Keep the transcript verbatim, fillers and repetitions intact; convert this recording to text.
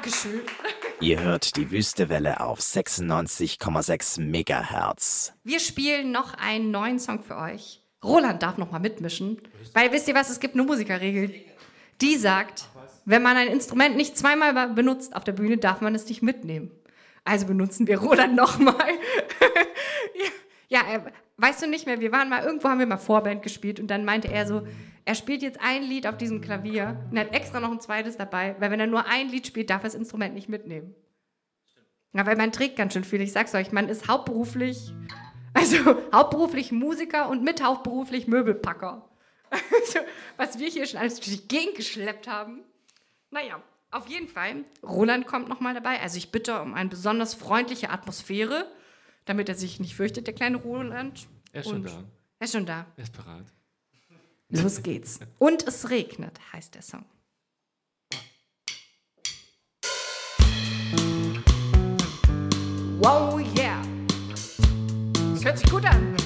Dankeschön. Ihr hört die Wüstewelle auf sechsundneunzig Komma sechs Megahertz. Wir spielen noch einen neuen Song für euch. Roland darf noch mal mitmischen, weil wisst ihr was, es gibt eine Musikerregel, die sagt, wenn man ein Instrument nicht zweimal benutzt auf der Bühne, darf man es nicht mitnehmen. Also benutzen wir Roland noch mal. Ja, ja, weißt du nicht mehr, wir waren mal, irgendwo haben wir mal Vorband gespielt und dann meinte er so, er spielt jetzt ein Lied auf diesem Klavier und hat extra noch ein zweites dabei, weil wenn er nur ein Lied spielt, darf er das Instrument nicht mitnehmen. Ja, weil man trägt ganz schön viel, ich sag's euch, man ist hauptberuflich, also hauptberuflich Musiker und mit hauptberuflich Möbelpacker. Also, was wir hier schon alles durch die Gegend geschleppt haben. Naja, auf jeden Fall, Roland kommt nochmal dabei, also ich bitte um eine besonders freundliche Atmosphäre, damit er sich nicht fürchtet, der kleine Roland. Er ist schon und da. Er ist schon da. Er ist parat. Los geht's. Und es regnet, heißt der Song. Wow, yeah. Das hört sich gut an.